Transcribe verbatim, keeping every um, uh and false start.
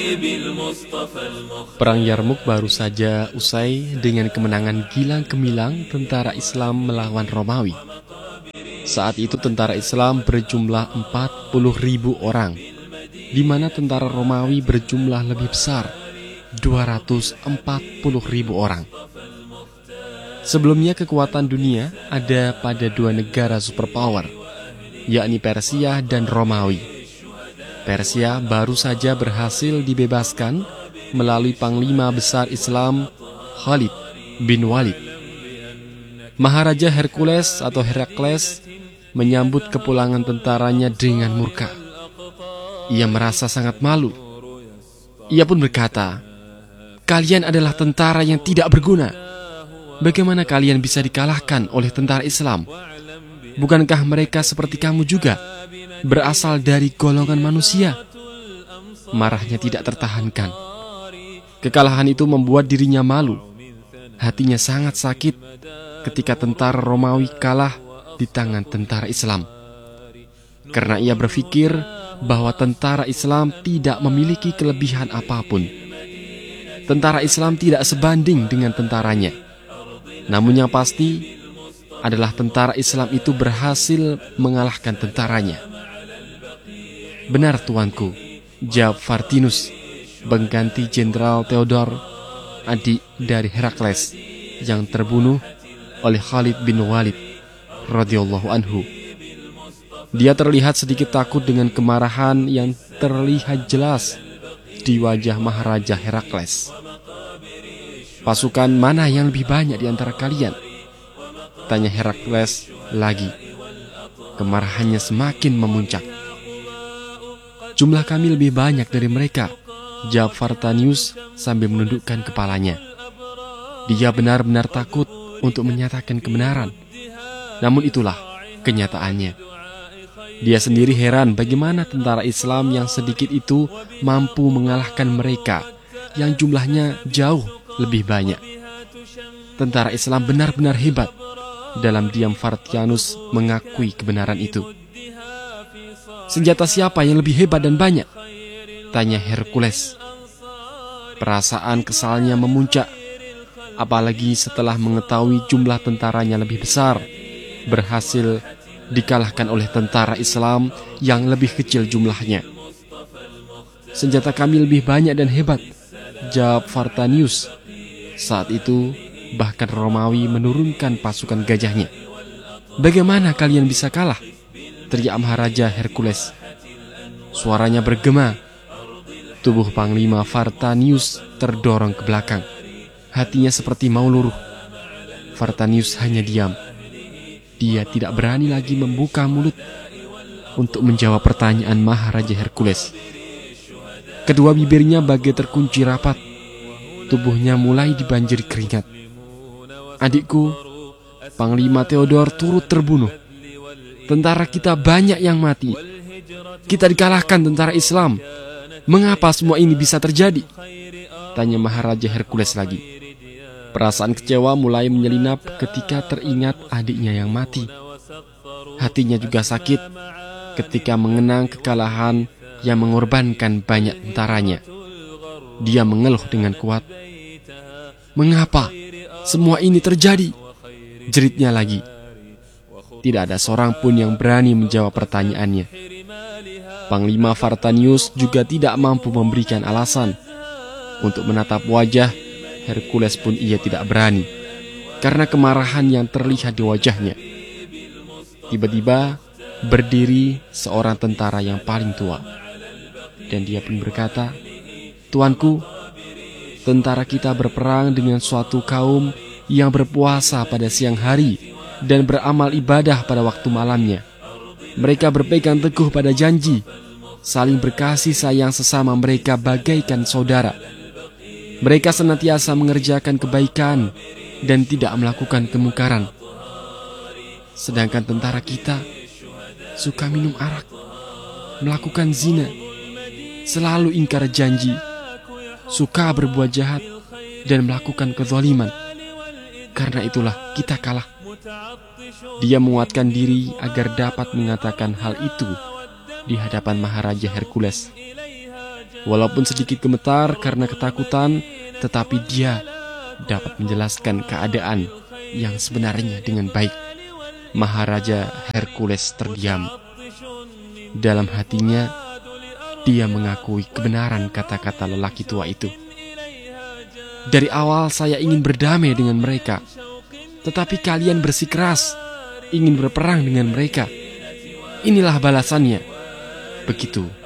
Perang Yarmuk baru saja usai dengan kemenangan gilang gemilang tentara Islam melawan Romawi. Saat itu tentara Islam berjumlah empat puluh ribu orang, di mana tentara Romawi berjumlah lebih besar, dua ratus empat puluh ribu orang. Sebelumnya kekuatan dunia ada pada dua negara superpower, yakni Persia dan Romawi. Persia baru saja berhasil dibebaskan melalui Panglima Besar Islam Khalid bin Walid. Maharaja Hercules atau Herakles menyambut kepulangan tentaranya dengan murka. Ia merasa sangat malu. Ia pun berkata, "Kalian adalah tentara yang tidak berguna. Bagaimana kalian bisa dikalahkan oleh tentara Islam? Bukankah mereka seperti kamu juga, berasal dari golongan manusia?" Marahnya tidak tertahankan. Kekalahan itu membuat dirinya malu. Hatinya sangat sakit ketika tentara Romawi kalah di tangan tentara Islam. Karena ia berpikir bahwa tentara Islam tidak memiliki kelebihan apapun. Tentara Islam tidak sebanding dengan tentaranya. Namun yang pasti adalah tentara Islam itu berhasil mengalahkan tentaranya. "Benar tuanku," jawab Vartinus, pengganti Jenderal Theodor, adik dari Herakles yang terbunuh oleh Khalid bin Walid radhiyallahu anhu. Dia terlihat sedikit takut dengan kemarahan yang terlihat jelas di wajah Maharaja Herakles. "Pasukan mana yang lebih banyak di antara kalian?" tanya Herakles lagi. Kemarahannya semakin memuncak. "Jumlah kami lebih banyak dari mereka," jawab Vartanius sambil menundukkan kepalanya. Dia benar-benar takut untuk menyatakan kebenaran. Namun itulah kenyataannya. Dia sendiri heran bagaimana tentara Islam yang sedikit itu mampu mengalahkan mereka yang jumlahnya jauh lebih banyak. Tentara Islam benar-benar hebat. Dalam diam Vartianus mengakui kebenaran itu. "Senjata siapa yang lebih hebat dan banyak?" tanya Hercules. Perasaan kesalnya memuncak, apalagi setelah mengetahui jumlah tentaranya lebih besar, berhasil dikalahkan oleh tentara Islam yang lebih kecil jumlahnya. "Senjata kami lebih banyak dan hebat," jawab Vartanius. Saat itu bahkan Romawi menurunkan pasukan gajahnya. "Bagaimana kalian bisa kalah?" teriak Maharaja Hercules. Suaranya bergema. Tubuh Panglima Vartanius terdorong ke belakang. Hatinya seperti mau luruh. Vartanius hanya diam. Dia tidak berani lagi membuka mulut untuk menjawab pertanyaan Maharaja Hercules. Kedua bibirnya bagai terkunci rapat. Tubuhnya mulai dibanjiri keringat. "Adikku, Panglima Theodor turut terbunuh. Tentara kita banyak yang mati. Kita dikalahkan tentara Islam. Mengapa semua ini bisa terjadi?" tanya Maharaja Hercules lagi. Perasaan kecewa mulai menyelinap ketika teringat adiknya yang mati. Hatinya juga sakit ketika mengenang kekalahan yang mengorbankan banyak tentaranya. Dia mengeluh dengan kuat. "Mengapa semua ini terjadi?" jeritnya lagi. Tidak ada seorang pun yang berani menjawab pertanyaannya. Panglima Vartanius juga tidak mampu memberikan alasan. Untuk menatap wajah Hercules pun ia tidak berani, karena kemarahan yang terlihat di wajahnya. Tiba-tiba berdiri seorang tentara yang paling tua, dan dia pun berkata, "Tuanku, tentara kita berperang dengan suatu kaum yang berpuasa pada siang hari dan beramal ibadah pada waktu malamnya. Mereka berpegang teguh pada janji, saling berkasih sayang sesama mereka bagaikan saudara. Mereka senantiasa mengerjakan kebaikan dan tidak melakukan kemungkaran. Sedangkan tentara kita suka minum arak, melakukan zina, selalu ingkar janji, suka berbuat jahat, dan melakukan kezaliman. Karena itulah kita kalah." Dia menguatkan diri agar dapat mengatakan hal itu di hadapan Maharaja Hercules. Walaupun sedikit gemetar karena ketakutan, tetapi dia dapat menjelaskan keadaan yang sebenarnya dengan baik. Maharaja Hercules terdiam. Dalam hatinya, dia mengakui kebenaran kata-kata lelaki tua itu. Dari awal saya ingin berdamai dengan mereka, tetapi kalian bersikeras ingin berperang dengan mereka. Inilah balasannya. Begitu